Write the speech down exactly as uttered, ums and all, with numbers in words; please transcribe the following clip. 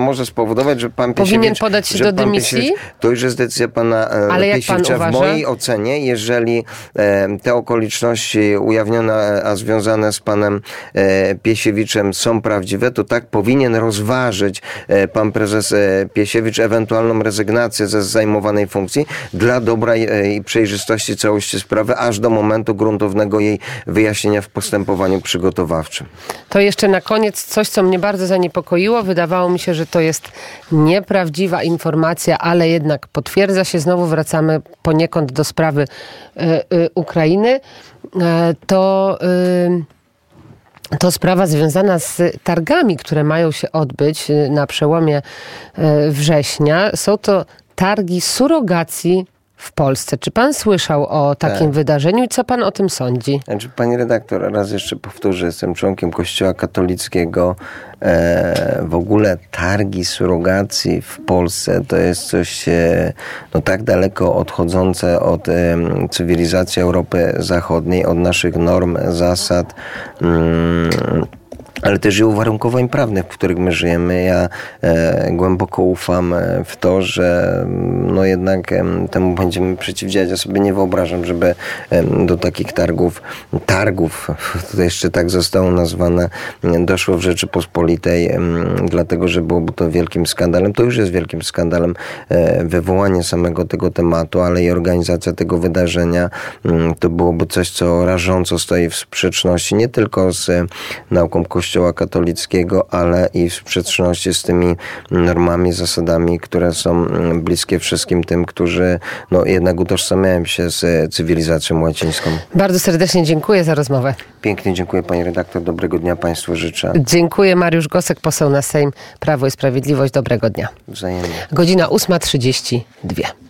może spowodować, że pan Powinien Piesiewicz... podać się że do pan dymisji? Piesiewicz, to już jest decyzja pana Ale jak Piesiewicza. pan W uważa? mojej ocenie, jeżeli e, te okoliczności ujawnione, a związane z panem e, Piesiewiczem są prawdziwe, to tak powinien rozważyć e, pan prezes e, Piesiewicz ewentualną rezygnację ze zajmowanej funkcji dla dobra e, i przejrzystości całości sprawy, aż do momentu gruntownego jej wyjaśnienia w postępowaniu przygotowawczym. To jeszcze na koniec coś, co mnie bardzo zaniepokoiło. Wydawało mi się, że to jest nieprawdziwa informacja, ale jednak potwierdza się. Znowu wracamy poniekąd do sprawy y, y, Ukrainy. Y, to... Y, To sprawa związana z targami, które mają się odbyć na przełomie września. Są to targi surogacji w Polsce. Czy pan słyszał o takim tak. wydarzeniu i co pan o tym sądzi? Znaczy, pani redaktor, raz jeszcze powtórzę, jestem członkiem Kościoła katolickiego. E, w ogóle targi surogacji w Polsce to jest coś e, no, tak daleko odchodzące od e, cywilizacji Europy Zachodniej, od naszych norm, zasad, mm, ale też i uwarunkowań prawnych, w których my żyjemy. Ja e, głęboko ufam w to, że no jednak e, temu będziemy przeciwdziałać. Ja sobie nie wyobrażam, żeby e, do takich targów, targów, to jeszcze tak zostało nazwane, doszło w Rzeczypospolitej, e, dlatego, że byłoby to wielkim skandalem. To już jest wielkim skandalem e, wywołanie samego tego tematu, ale i organizacja tego wydarzenia e, to byłoby coś, co rażąco stoi w sprzeczności nie tylko z e, nauką Kościoła katolickiego, ale i w sprzeczności z tymi normami, zasadami, które są bliskie wszystkim tym, którzy no, jednak utożsamiają się z cywilizacją łacińską. Bardzo serdecznie dziękuję za rozmowę. Pięknie dziękuję pani redaktor. Dobrego dnia państwu życzę. Dziękuję. Mariusz Gosek, poseł na Sejm, Prawo i Sprawiedliwość. Dobrego dnia. Wzajemnie. Godzina ósma trzydzieści dwa.